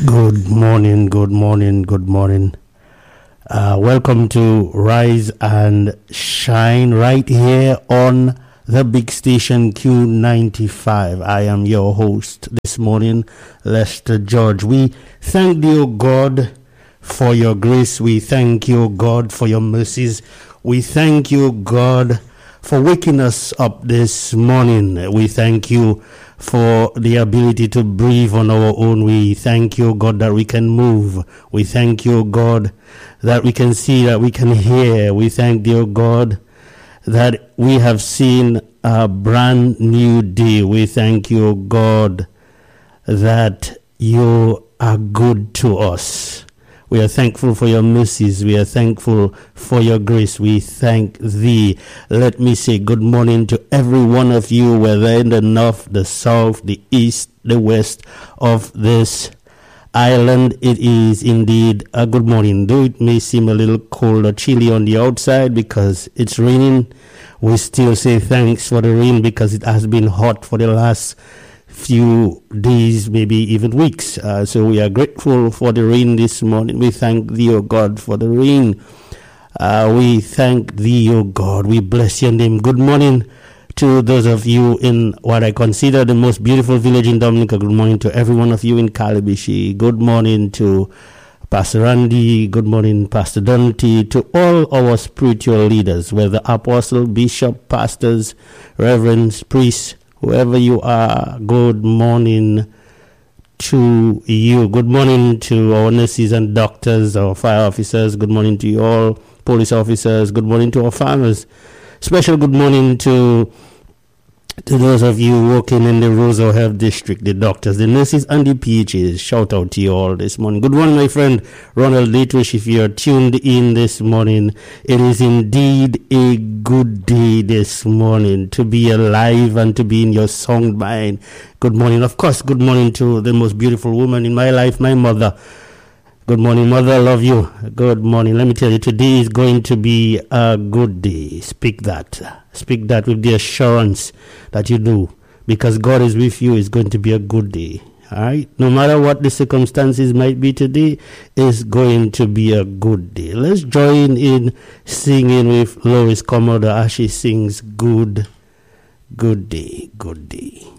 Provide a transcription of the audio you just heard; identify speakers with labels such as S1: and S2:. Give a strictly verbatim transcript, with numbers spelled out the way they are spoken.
S1: Good morning, good morning, good morning. Uh, welcome to Rise and Shine right here on the big station Q ninety-five. I am your host this morning, Lester George. We thank you, God, for your grace. We thank you, God, for your mercies. We thank you, God, for waking us up this morning. We thank you for the ability to breathe on our own. We thank you, God, that we can move. We thank you, God, that we can see, that we can hear. We thank you, God, that we have seen a brand new day. We thank you, God, that you are good to us. We are thankful for your mercies. We are thankful for your grace. We thank thee. Let me say good morning to every one of you, whether in the north, the south, the east, the west of this island. It is indeed a good morning. Though it may seem a little cold or chilly on the outside because it's raining, we still say thanks for the rain because it has been hot for the last few days, maybe even weeks. Uh, so we are grateful for the rain this morning. We thank thee, O God, for the rain. Uh, we thank thee, O God. We bless your name. Good morning to those of you in what I consider the most beautiful village in Dominica. Good morning to every one of you in Calabishi. Good morning to Pastor Randy. Good morning, Pastor Dunty. To all our spiritual leaders, whether apostle, bishop, pastors, reverends, priests, whoever you are, good morning to you. Good morning to our nurses and doctors, our fire officers. Good morning to you all, police officers. Good morning to our farmers. Special good morning to to those of you working in the Roseau Health District, the doctors, the nurses, and the P H As. Shout out to you all this morning. Good morning, my friend Ronald Dietrich. If you are tuned in this morning, it is indeed a good day this morning to be alive and to be in your sound mind. Good morning. Of course, good morning to the most beautiful woman in my life, my mother. Good morning, mother. I love you. Good morning. Let me tell you, today is going to be a good day. Speak that. Speak that with the assurance that you do. Because God is with you, it's going to be a good day. All right? No matter what the circumstances might be today, it's going to be a good day. Let's join in singing with Lois Commodore as she sings Good, Good Day, Good Day.